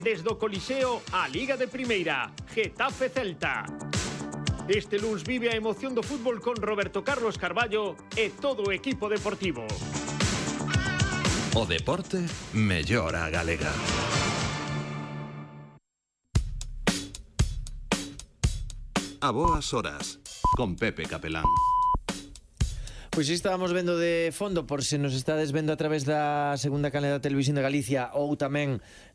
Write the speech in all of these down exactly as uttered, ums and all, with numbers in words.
Desde o Coliseo a Liga de Primeira, Getafe Celta. Este luns vive a emoción do fútbol con Roberto Carlos Carballo e todo o equipo deportivo. O deporte mellora a galega. A boas horas, con Pepe Capelán. Pois pues estábamos vendo de fondo, por se nos estades vendo a través da segunda canle da Televisión de Galicia ou tamén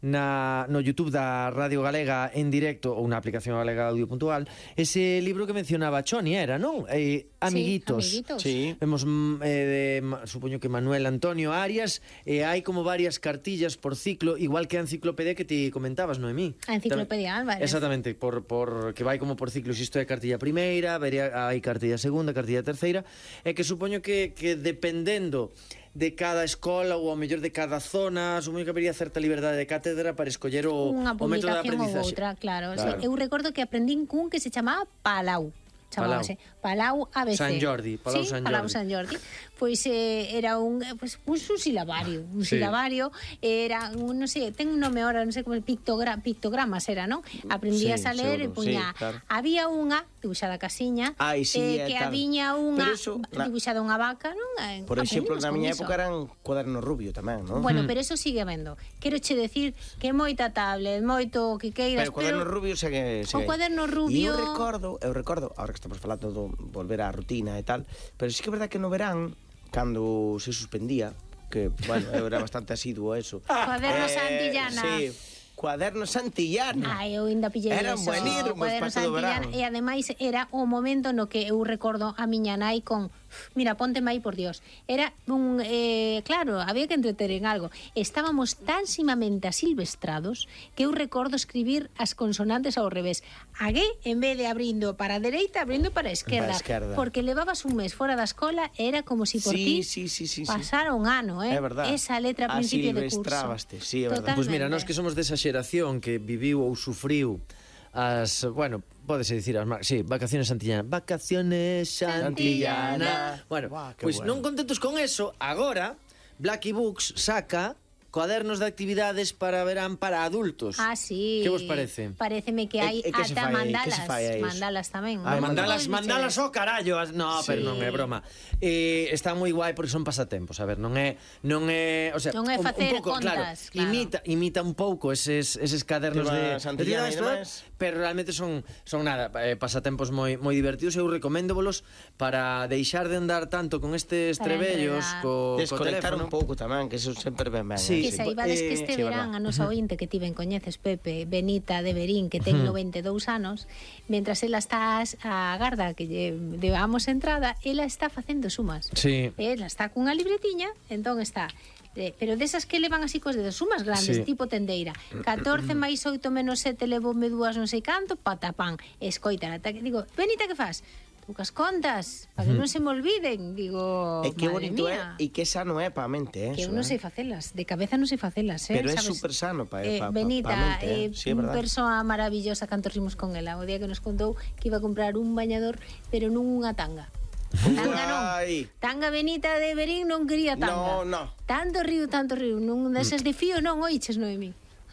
na, no YouTube da Radio Galega en directo ou na aplicación Galega Audio Puntual, ese libro que mencionaba Choni era, non? Eh, Amiguitos. Sí, Amiguitos. Sí. Vemos, eh, de, supoño que Manuel Antonio Arias, e eh, hai como varias cartillas por ciclo, igual que a enciclopedia que ti comentabas, Noemí. A enciclopedia Álvarez. Exactamente, por, por, que vai como por ciclos, isto é cartilla primeira, vería, hai cartilla segunda, cartilla terceira, e que supoño que, que dependendo de cada escola ou ao mellor de cada zona, supoño que habería certa liberdade de cátedra para escoller o, o método de aprendizaxe. Unha outra, claro. Claro. Sí, eu recordo que aprendín cun que se chamaba Palau. Chamábase Palau A B C. San Jordi, Palau sí, San Jordi. Palau San Jordi. Pois eh, era un pues, un silabario, un sí. silabario, era un, non sei, ten un nome ahora, non sei como, pictogra, pictogramas era, non? Aprendías sí, a ler e puña. Sí, claro. Había unha dibuixada casiña, Ay, sí, eh, que tal. habiña unha eso, dibuixada unha vaca, non? Eh, por exemplo, na miña eso. época eran cuadernos rubio tamén, non? Bueno, Mm. pero eso sigue vendo. Quero che decir que moita tablet, moito que queiras, Pero o cuaderno pero rubio segue, segue. o cuaderno E rubio. eu recordo, eu recordo, ahora que estamos falando do volver á rutina e tal, pero sí que é verdad que no verán, cando se suspendía, que, bueno, eu era bastante asiduo a eso. Cuaderno Santillana. Sí, cuaderno Santillana. Ai, eu ainda pillei Eran eso. buenísimos Cuaderno para todo o Santillana. verán. E ademais era o momento no que eu recordo a miña nai con mira, pónteme aí por Dios. Era un, eh, claro, había que entreter en algo. Estábamos tan simamente asilvestrados que eu recordo escribir as consonantes ao revés. Agué, en vez de abrindo para a dereita, abrindo para a esquerda. Para a esquerda. Porque levabas un mes fora da escola, era como si por ti Sí, sí, sí, sí, sí. pasara un ano, eh? É verdad. Esa letra a principio de curso. Asilvestrabaste, sí, é verdad. Pois pues mira, nós que somos desa xeración que viviu ou sufriu as, bueno, pódese dicir as marcas, sí, vacaciones Santillana, vacaciones Santillana. Bueno, Buah, pois pues bueno. non contentos con eso, agora Blacky Books saca cuadernos de actividades para verán para adultos. Ah, sí. Que vos parece? Pareceme que hai E- e que se ata fai- mandalas, que se fai a iso? mandalas tamén. Ah, Non mandalas, podes mandalas dizer. o carallo. as- No, Sí. pero non é broma. Eh, está moi guai porque son pasatempos, a ver, non é non é, o sea, Non é un- facer un pouco, claro, contas, claro. imita imita un pouco eses eses cadernos de Tema Santillana de e actividades, demais. pero realmente son son nada, eh, pasatempos moi moi divertidos. Eu recoméndovolos para deixar de andar tanto con estes Para trebellos enredar. co co Desconectar teléfono. un pouco tamén, que eso sempre ben ben. Sí, Que eh. saibades que eh, este sí, verán verdad. a nosa ointe que ti ben coñeces, Pepe, Benita de Berín, que ten noventa e dous anos, mentras ela está a garda que lle debamos entrada, ela está facendo sumas. Sí. Ela está cunha libretiña, entón está eh, pero desas que levan así cos dedos, sumas grandes, Sí. tipo tendeira. catorce máis oito menos sete levoume dúas non sei canto, patapán. Escoita, ata que digo, Benita, que fas? Tú cas contas, para que non se me olviden. Digo, E que madre bonito mía. é, e que sano é para a mente, eh, Que eu eso, non eh. sei facelas, de cabeza non sei facelas, eh, Pero é sabes? super sano para Eh, pa, pa, Benita, pa a mente, eh, eh. Sí, é unha verdad. persoa maravillosa, canto rimos con ela, o día que nos contou que iba a comprar un bañador, pero non unha tanga. Tanga non. Ai. Tanga Benita de Berín non quería tanga. No, no. Tanto río, tanto río, non desas de fío non oiches, Noemí.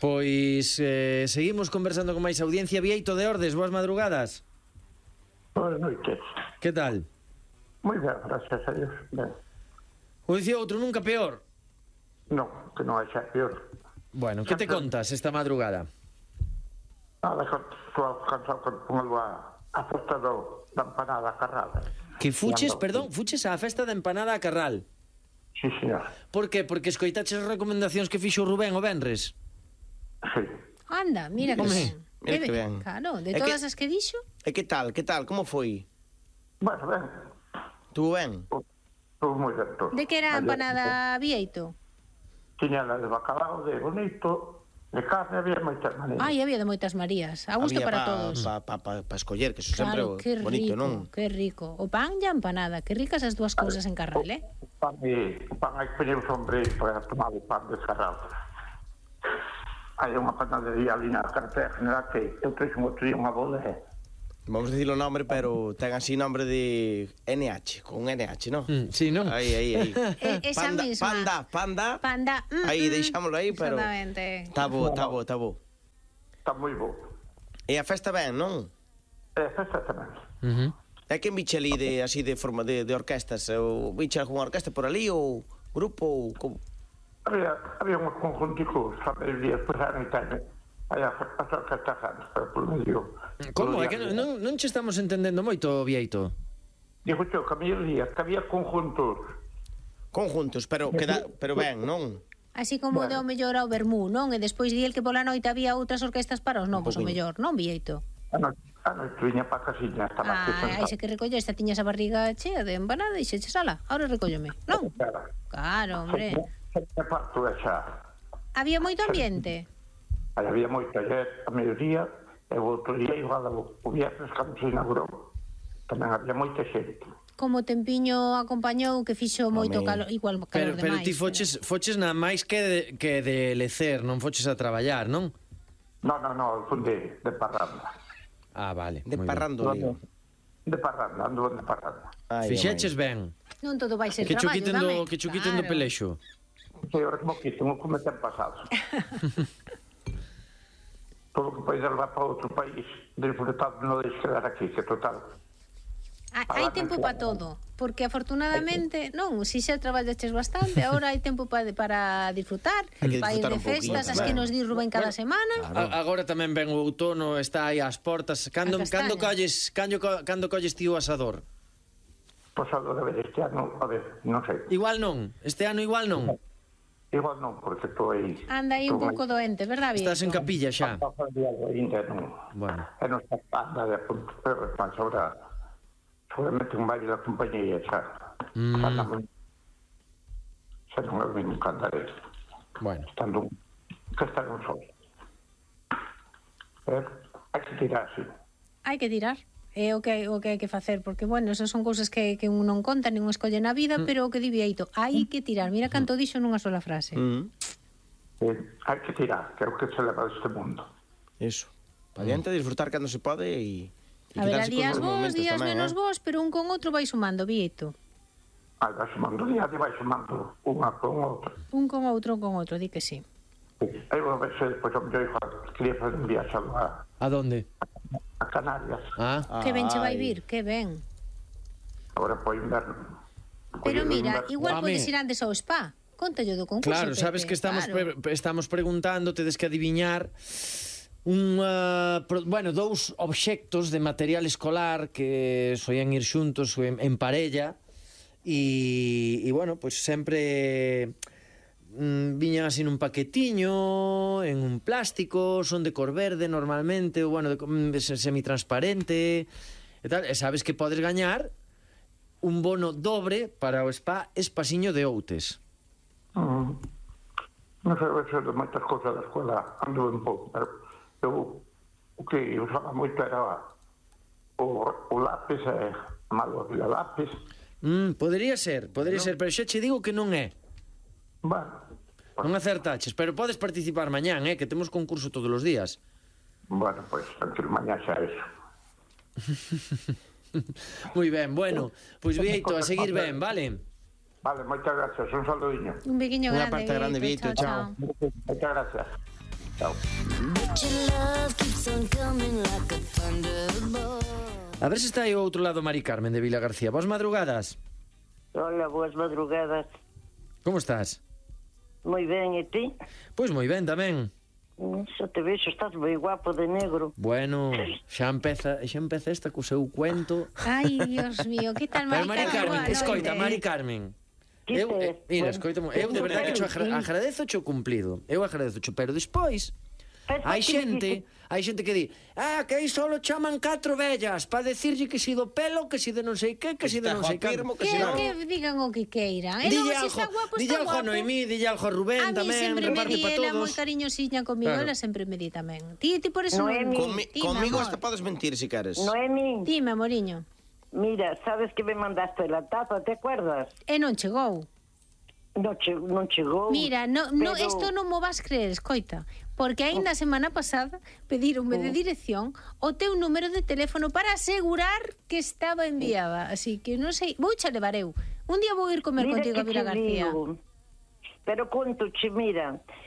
Pois eh, seguimos conversando con máis audiencia. Vieito de Ordes, boas madrugadas. Boas noites. Que tal? Moi ben, gracias a Dios. Ben. O dicía outro, nunca peor. Non, que non é xa peor. Bueno, que te contas esta madrugada? Nada, que estou cansado con, con algo a, a festa do, da empanada carrada. Que fuches, E ando- perdón, fuches á festa da empanada a Carral. Sí, señor. Por que? Porque escoitaches as recomendacións que fixo o Rubén o Benres. Sí. Anda, mira que Home, ben. mira que ben. Claro, de É que- todas as que dixo, E que tal, que tal, como foi? Bueno, ben. Tuvo ben? Estou moi ben todo. de que era a Ayer, empanada Vieito. Tiña la de bacalao, de bonito, de carne, había moitas maneiras. Ai, había de moitas Marías, a gusto Había para pa, todos. Pa, pa, pa, pa escoller, que eso sempre Claro, que bonito, rico, non? que rico. O pan e a empanada, que ricas as dúas cousas en Carral, eh? O pan, e, o pan hai que poñer un sombrero para tomar o pan descarrado. Hai unha panadería ali na carretera general que eu trouxe un outro día unha bola e Vamos dicir o nombre, pero ten así nombre de N H, con N H, non? Mm, sí, non? Aí, aí, aí. Eh, esa panda, misma. panda, panda. Panda. mm, Aí, mm, deixámoslo aí, pero... Exactamente. Está bo, está bo, está bo. está moi bo. E a festa ben, non? E a festa tamén. Uh -huh. E quen biche ali de, así de forma de, de orquestas? Ou biche algunha orquesta por ali ou grupo ou como? Había, había uns conjunticos, sabe, e despois a noite hai as orquestas grandes, pero por medio... Como? É que non, non, non che estamos entendendo moito, Vieito. Digo yo, que a mellor que había conjuntos. Conjuntos, pero queda, pero ben, non? Así como Bueno. de o mellor ao vermú, non? E despois di el que pola noite había outras orquestas para os novos, o poquinho. mellor, non, Vieito? A noite, a noite viña para a casiña, estaba aquí Ah, aí se que recolle esta tiñas a barriga chea de empanada e xeches ala, ahora recóllome, non? Claro, hombre. Se parto de xa. Había moito ambiente. Aí había moito ayer, a mediodía, e o outro día, igual o viernes, cando se inaugurou, tamén había moita xente. Como o tempiño acompañou que fixo moito Home. calor, igual Pero, calor pero demais. ti foches, foches nada máis que de, que de lecer, non foches a traballar, non? No, no, no, fun de, de parranda. Ah, vale. De moi ben. parrando, digo. De parranda, ando de parranda. Ai, Fixeches ben. Non todo vai ser Que cho traballo, quiten do, dame. que cho quiten do Claro. pelexo. Sí, ahora como que tengo que meter pasado. Todo o que podes levar para outro país, disfrutado non deixes quedar aquí, que total. Hai, hai tempo para todo, porque afortunadamente, non, si xa traballaches bastante, agora hai tempo pa, para disfrutar, Hai que para ir disfrutar de un pouquinho festas, as tamén. que nos di Rubén cada semana. A, agora tamén ven o outono, está aí ás portas. Cando, A castaña. cando colles, cando, co- cando colles ti o asador? Pois a de ver este ano, a ver, non sei. Igual non, este ano igual non. Igual non, porque estou aí. Anda aí un estou pouco doente, verdad, Estás en Vieito? capilla xa. Está familiado ainda, non. Bueno. E non está nada de punto, pero pan sobra, seguramente un baile da compañía, xa. Mm. Xa non, xa non é o mesmo que andar aí. Bueno. Estando un, que estar un sol. Eh, hai que tirar, sí. Hai que tirar. É o que, o que hai que facer, porque, bueno, esas son cousas que, que un non conta, nin un escolle na vida, pero o que di Vieito, hai que tirar. Mira canto dixo nunha sola frase. Mm, Eh, hai que tirar, que é o que se leva deste mundo. eso. Pa diante, disfrutar cando se pode e... e A ver, a quedarse días cos bons vos, momentos días tamén, menos eh? vos, pero un con outro vai sumando, Vieito. Ai, vai sumando día, vai sumando unha con outra. Un con outro, un con outro, di que sí. Aí vou ver se depois o mellor igual quería fazer un viaxe a, A donde? a Canarias. Ah, Que ben che vai Ai. vir, que ben. Agora po inverno. Pero Pois, mira, inverno- igual Home. podes ir antes ao spa. Contallo do concurso, claro, sabes Pepe, que estamos claro. pre estamos preguntando, tedes que adiviñar un uh, pro, bueno, dous obxectos de material escolar que soían ir xuntos en, en parella e, e bueno, pois pues sempre mm, viñan así nun paquetiño, en un plástico, son de cor verde normalmente, ou bueno, de, de semitransparente e tal, e sabes que podes gañar un bono dobre para o spa Espasiño de Outes. Mm. Non sei, eso de moitas cousas da escola ando un pouco, pero eu o que usaba moito era o, o lápis e a malo de lápis. Mm, podería ser, podería ser, pero xa che digo que non é. Bueno, Non acertaches, pero podes participar mañán, eh, que temos concurso todos os días. bueno, pois, tranquilo, mañá xa eso. Moi ben, bueno, pois Vieito, a seguir ben, vale? Vale, moitas gracias, un saludiño. Un bequiño Unha grande, parte grande, Vieito, Vieito, chao. Moitas gracias. Chao. Your love keeps on coming like a thunderbolt. A ver se está aí ao outro lado Mari Carmen de Vila García. Vos madrugadas? Hola, boas madrugadas. Como estás? Moi ben, e ti? Pois moi ben tamén. Xa te vexo, estás moi guapo de negro. Bueno, xa empeza, xa empeza esta co seu cuento. Ai, Dios mío, que tal Pero Mari Mari Carmen, Carmen? escoita, Mari Carmen. Que Eu, tes? eh, mira, Bueno, escoita, eu de verdade que cho agra agradezo cho cumplido. Eu agradezo cho, pero despois Pero hai ti xente, hai xente que di, ah, que aí solo chaman catro vellas para decirlle que si do pelo, que si de non sei que, que si de non sei que. Afirmo Que, si non- que digan o que queiran. E logo, Dille se algo, está guapo, dille está algo a guapo. Noemí, dille algo a Rubén A mí tamén, sempre me reparte di para ela moi todos. cariñosiña comigo, Claro. ela sempre me di tamén. Ti, ti por eso Noemi. non... Comi Dime, comigo amor. hasta podes mentir si queres. Noemi, Dime, amoriño. mira, sabes que me mandaste la taza, te acuerdas? E non chegou. Non, che, non chegou. Mira, no, no, pero- isto non mo vas creer, escoita. Porque aínda a semana pasada pedironme de dirección o teu número de teléfono para asegurar que estaba enviada. Así que non sei, vou xa levar eu. Un día vou ir comer Mira contigo a que Vila te García. digo. Pero conto che, mira,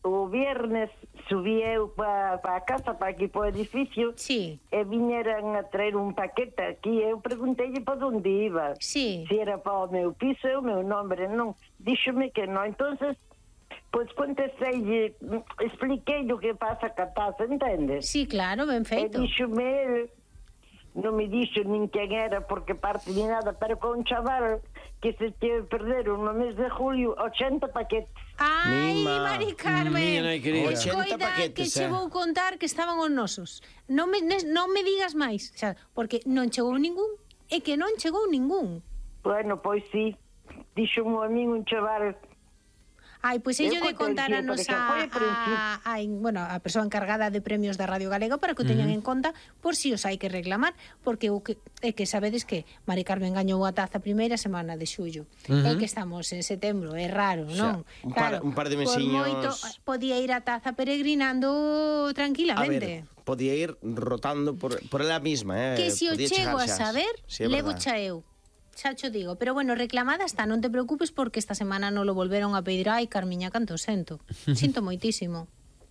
o viernes subí eu para pa a casa, para aquí para o edificio, Sí. e viñeran a traer un paquete aquí, eu pregunteille para onde iba. Sí. Si era para o meu piso e o meu nombre, non. Díxome que non, entonces pois contestei, expliquei o que pasa ca taza, entendes? Sí, claro, ben E feito. díxome el, non me dixo nin quen era porque parte ni nada, pero con un chaval que se te perderon no mes de julio ochenta paquetes. Ai, Mima. Mari Carmen. Miña nai querida. ochenta Escoita, paquetes, que che eh. vou contar que estaban os nosos. Non me, nes- non me digas máis, xa, porque non chegou ningún, e que non chegou ningún. Bueno, pois sí, díxome a min un chaval. Ai, pois ello Eu de contei contáranos sempre que a, foi a principio. a, a, bueno, a persoa encargada de premios da Radio Galega para que o teñan en conta por si os hai que reclamar, porque o que é que sabedes que Mari Carmen gañou a taza a primeira semana de xullo. É que estamos en setembro, é raro, non? Xa, un par- un par de Por mesiños- moito podía ir a taza peregrinando A tranquilamente. ver, podía ir rotando por, por ela misma, eh? Que si o podía chego a chegar xa. saber, Sí, é levo verdad. xa eu. Xa cho digo, pero bueno, reclamada está, non te preocupes porque esta semana non lo volveron a pedir. Ai, Carmiña, canto sento. Sinto moitísimo.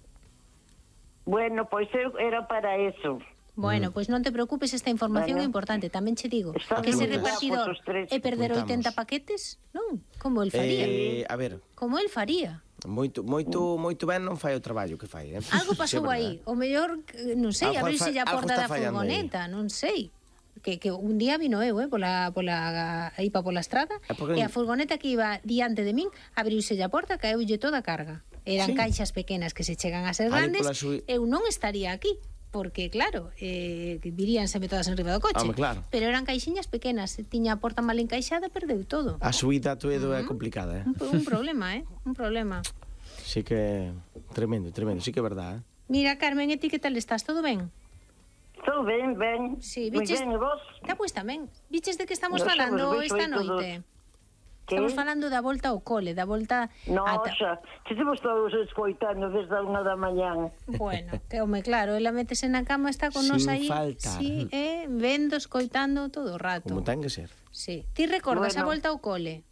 Bueno, pois eu era para eso. Bueno, pois non te preocupes, esta información é Bueno. importante. Tamén che digo Están que ese moi repartidor guapos os tres. e perder Apuntamos. oitenta paquetes, non? Como el faría. Eh, a ver, Como el faría. moito, moito, moito ben non fai o traballo que fai, eh? Algo Sí, é pasou verdad. aí. O mellor, eh, non sei, Algo abrirse fa- a algo porta está da fallando aí. furgoneta, non sei. Que, que un día vino eu, eh, pola, pola, aí pa pola estrada, É porque- e a furgoneta que iba diante de min, abriuse a porta, caeulle toda a carga. Eran Sí. caixas pequenas que se chegan a ser Aí grandes, pola sui- eu non estaría aquí, porque claro, eh, viríanseme todas en riba do coche. Home, claro. Pero eran caixiñas pequenas, tiña a porta mal encaixada, perdeu todo. A subida a Toedo é complicada, eh? Un, un problema, eh? Un problema. Sí que tremendo, tremendo, sí que é verdad, eh? Mira, Carmen, e ti que tal estás? Todo ben? Estou ben, ben. Sí, Moi viches... ben, e vos? Está pois tamén. Viches de que estamos Nos falando somos esta oito, oito, noite? Que? Estamos falando da volta ao cole, da volta... No, ata- xa, se temos todos escoitando desde a unha da mañán. Bueno, que home, claro, ela métese na cama, está con Sin nos aí, faltar. sí, eh, vendo, escoitando todo o rato. Como ten que ser. Sí. Ti recordas a Bueno. volta ao cole?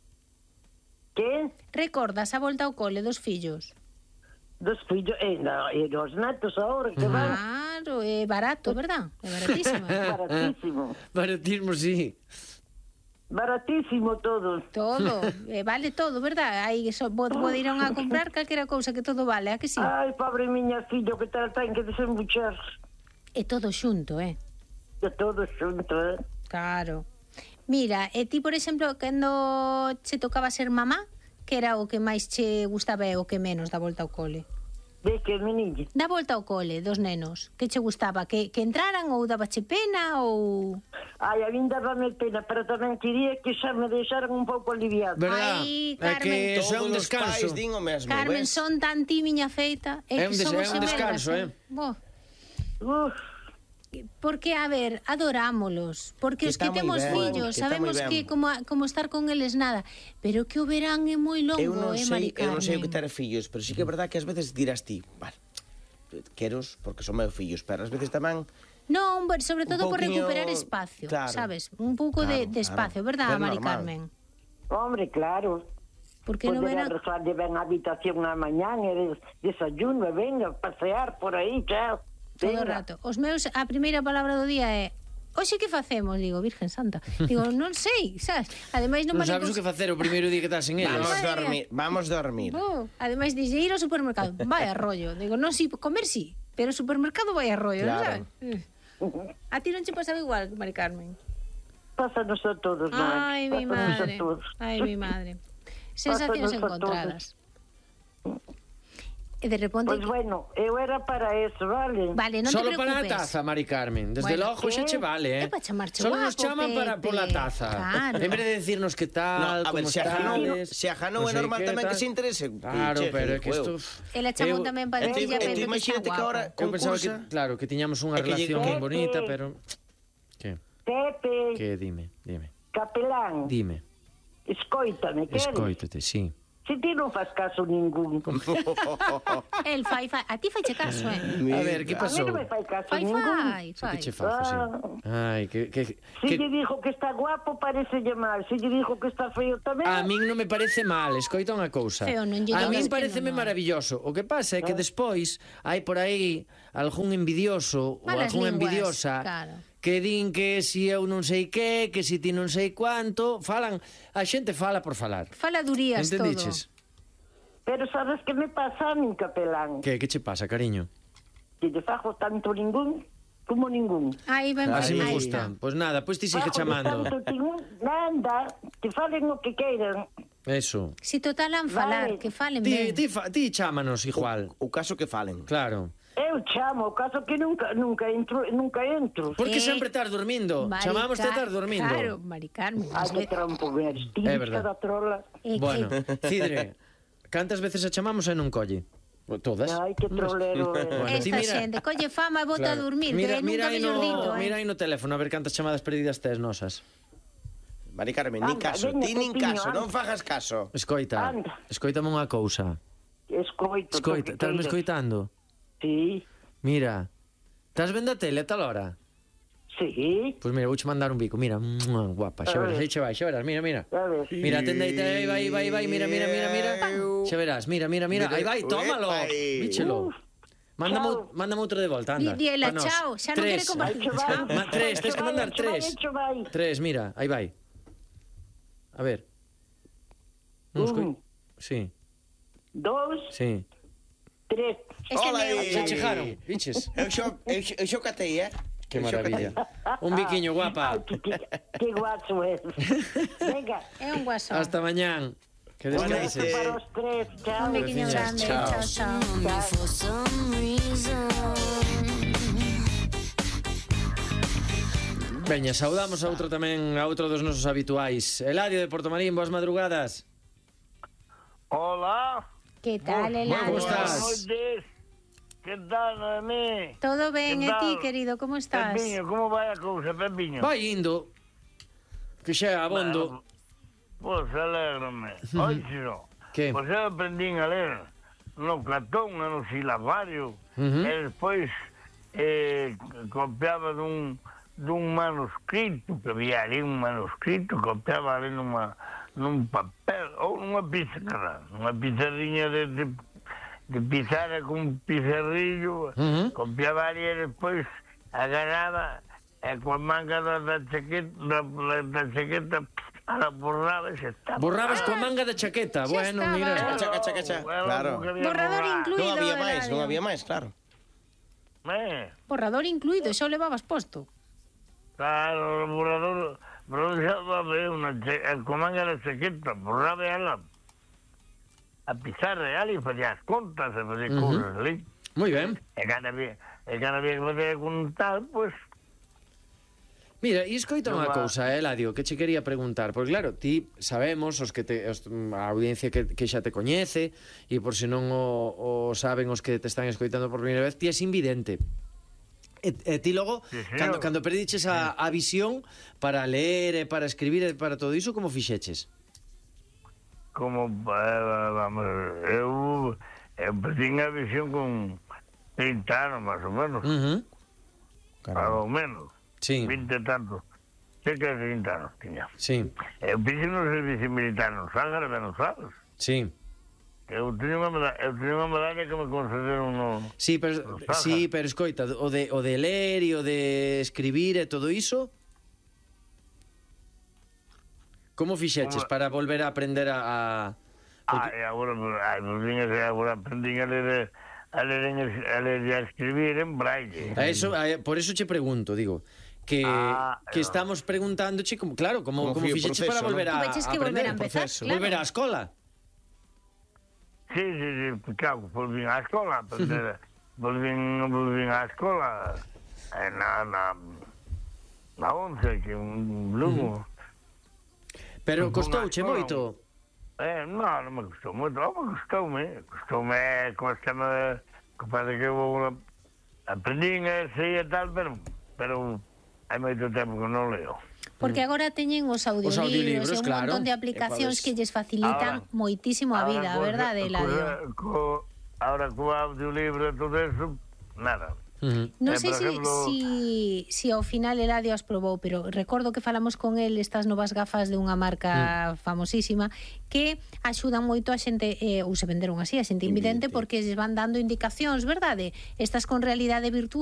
Que? Recordas a volta ao cole dos fillos? Dos fillos, e, no, e dos netos ahora que van Claro, é barato, verdad? É baratísimo. baratísimo. Baratismo, sí. Baratísimo todo. Todo, eh, vale todo, verdad? Aí so, poderon a comprar calquera cousa que todo vale, a que sí? Ai, pobre miña fillo que tal ten que desembuchar. É todo xunto, eh? De todo xunto, eh? Claro. Mira, e ti, por exemplo, cando che tocaba ser mamá, que era o que máis che gustaba e o que menos da volta ao cole? De que meniña. Da volta ao cole dos nenos, que che gustaba? Que, que entraran ou dabache pena ou... Ai, a min dábame pena, pero tamén quería que xa me deixaran un pouco aliviado. Verdad? Ai, É que Carmen. eso é un Todos os descanso. pais din o mesmo, Carmen, ves? son tan ti, miña feita, é É un que des- somos é un xemelgas, descanso, eh. Bo, Uf, porque, a ver, adorámolos, porque Que os que está moi temos ben, fillos que está sabemos moi ben. que como, como estar con eles nada, pero que o verán é moi longo, Eu non eh, Mari sei, eu non sei o que Carmen. ter fillos, pero sí que é verdad que ás veces dirás ti, vale, queros porque son meus fillos, pero ás veces tamén Non, bueno, sobre Un todo por pouquiño- recuperar espacio, claro. sabes? Un pouco de, Claro, de espacio, claro. verdad, É Mari normal. Carmen? hombre, claro. Porque non Poder verán... arrasarlle ben a habitación a mañán e des, desayuno e venga, pasear por aí, chao. Todo o Venga. rato. Os meus, a primeira palabra do día é hoxe que facemos? Digo, Virgen Santa. Digo, non sei, sabes? Ademais non Non vale sabes o que facer o primeiro día que estás en eles. vamos Madre dormir, vamos dormir. Oh, ademais dixe ir ao supermercado. Vai a rollo. Digo, non si, comer si, pero o supermercado vai a rollo, Claro. sabes? A ti non che pasaba igual, Mari Carmen? Pásanos a todos, non? Ai, mi Pásanos madre. a todos. Ai, mi madre. Sensacións Pásanos a encontradas. E de repente... Pois bueno, eu era para eso, vale? Vale, non Solo te para a preocupes. taza, Mari Carmen. Desde Bueno, logo xa che vale, eh? é pa chamarche Solo nos guapo, chaman para Pepe. pola taza. Claro. En vez de decirnos que No, tal, a ver, como se a Janou, estades, se a Janou non é sei normal que, tamén que tal. se interese. Claro, che, pero é que eu- isto... Ela chamou eu- tamén para E ti- dicirlle a e Pepe ti que está imagínate que ahora guapa. Eu pensaba que, concursa- claro, que tiñamos unha É que lle- relación moi Pepe. bonita, pero... Que? Pepe, Que dime, dime. capelán, Dime. escoítame, queres? Escoítate, sí. Se ti non fas caso ningún. El fai, fai. A ti faiche caso, eh? A ver, que A mí pasou? non me fai caso Fai, ningún. fai, Sí, fai. que che fajo, sí. Ai, que... que, Se que... lle dijo que está guapo, parece mal. Se lle dijo que está feo tamén. A min non me parece mal, escoita unha cousa. Feo, non lle A digas min que pareceme non, non. maravilloso. O que pasa é que despois hai por aí algún envidioso ou Malas algunha linguas, envidiosa claro. que din que si eu non sei que, que si ti non sei cuánto, falan, a xente fala por falar. Faladurías todo. Entendiches? Pero sabes que me pasa a min, capelán? Que, que che pasa, cariño? Que lle fajo tanto ningún como ningún. Aí ben, Así me aí gusta. está. Pois pues nada, pois pues ti sigue Fajo de chamando. tanto ningún, nada, que falen o que queiran. Eso. Si total han falar, Vale. que falen Ti, ben. ti, fa, ti chámanos igual. O caso que falen. Claro. Eu chamo, o caso que nunca nunca entro, nunca entro. Porque Eh, sempre estás dormindo. Mari Chamamos te Car- estás dormindo. Claro, Mari Carmen. Ai, as que ve- trampo veres, ti É verdad. cada trola. é que- Bueno, Cidre, cantas veces a chamamos e non colle? Todas. Ai, que trolero. eh. Bueno, ti Esta mira- xente, colle fama e bota a Claro. dormir, Mira, que mira, nunca aí mellor no, dito, eh. mira aí no teléfono a ver cantas chamadas perdidas tes nosas. Mari Carmen, nin Anda, caso, veña, ti nin Pepiño, caso, anda. non fagas caso. Escoita, Anda. escoitame unha cousa. Escoito. Escoita, que estás me queiras. escoitando? Sí, Mira, estás vendo a tele a tal hora? sí. Pois mira, vouche mandar un bico, mira, mua, guapa, xa A verás, ver. aí che vai, xa verás, mira, mira. A ver. Mira, atende aí, aí vai, vai, vai, mira, mira, mira, mira. Xa verás, mira, mira, mira, aí vai, tómalo. Epai. Díchelo. Mándame, Chao. mándame outro de volta, anda. Di- diela, pa nós. chao, xa non Tres. quere compartir. Ai, que vai. Ma- tres, tens que Ai, mandar che vai, tres. che vai. Tres, mira, aí vai. A ver. Non escoi... Un, Sí, dos, sí. tres. Este Ola meu. aí. Xa chegaron, viches? Eu xo, eu xo, eu xo catei, eh? Que Eu xo maravilla. catei. Un biquiño, guapa. Ai, que, que, que guacho es. Venga. É un guasón. Hasta mañán. Que Un beso descanses. para os tres. Chao. Un pequeño Besiños, grande. chao. Chao, chao. Me for some reason. Veña, saudamos a outro tamén, a outro dos nosos habituais. Eladio de Portomarín, boas madrugadas. Hola. Que tal, ¿Cómo Eladio? estás? Buenas noches. ¿Qué tal, Noemí? Todo ben, ¿Qué e ti, tal? querido, como estás? Pepiño, ¿cómo va a cousa, Pepiño? Vai indo. Que xa é abondo. Pois alégrame. Oixo, Que? pois eu aprendín a ler no Platón e no Silabario, Ujú. e despois eh, copiaba dun, dun manuscrito, que había ali un manuscrito, copiaba ali numa, num papel, ou nunha pizarra, nunha pizarriña de, de, de pizarra con un pizarrillo, Ujú. copiaba ali e despois agarraba e coa manga da, da chaqueta, da, da, da chaqueta, a la borraba e se estaba. Borrabas coa manga da chaqueta. Xa Bueno, estaba. mira. Cacha, cacha, cacha. Claro. Borrador incluído. Non había máis, Eladio. non había máis, claro. Eh, Borrador incluído, xa o levabas posto. claro, o borrador, borrador xa va a ver unha che, con manga da chaqueta, borraba ela a pizarra e ali facía as contas e facía Ujú. cousas ali. Moi ben. E cada había, e cada había que facer con tal, pois, Mira, e escoita Non unha va. cousa, eh, Eladio, que che quería preguntar. Porque claro, ti sabemos, os que te, os, a audiencia que, que xa te coñece, e por se non o, o saben os que te están escoitando por primeira vez, ti és invidente. E, e ti logo, Sí, señor. cando, cando perdiches a, a visión para ler e para escribir e para todo iso, como fixeches? como, eh, vamos, eu, eu perdín a visión con trinta anos, máis ou menos, Uh -huh. ao menos, Sí, vinte e tantos, cerca de trinta anos tiña. sí, Eu fixe no servicio militar no Sángara, non sabes? sí. Eu teño unha medalla, eu teño unha medalla que me concederon no... Sí, pero, Nos paga. sí, pero escoita, o de, o de ler e o de escribir e todo iso, como fixeches Como- para volver a aprender a... a... Ah, e agora, ai, pues, vin que agora aprendín a ler, a ler, en, a ler e a escribir en braille. A eso, a, por eso che pregunto, digo, que, Ah, que no. estamos preguntándoche, como, claro, como, Como como fío fixeches proceso, para volver ¿no? a, Tú veches que a aprender. volver a empezar, proceso. claro. Volver á escola. Sí, sí, sí, claro, volvín á escola, aprender, volvín, volvín á escola, eh, na, na, na once, que un Lugo. Pero Unha costouche escola, moito. Eh, non, non me custou moito, non me custoume, custoume, costame, que parece que vou, aprendín ese e tal, pero, pero hai moito tempo que non leo. Porque agora teñen os audiolibros, audiolibros, e un claro. montón de aplicacións E podes- que lles facilitan Ahora- moitísimo a vida, a co- verdade, co- Eladio? co- Ahora co audiolibro e todo eso, nada. Uh -huh. Non Eh, sei por si, ejemplo- si, si ao final Eladio as probou, pero recordo que falamos con el estas novas gafas de unha marca mm. famosísima que axudan moito a xente, eh, ou se venderon así, a xente invidente, Invidente. porque lles van dando indicacións, verdade? Estas con realidade virtual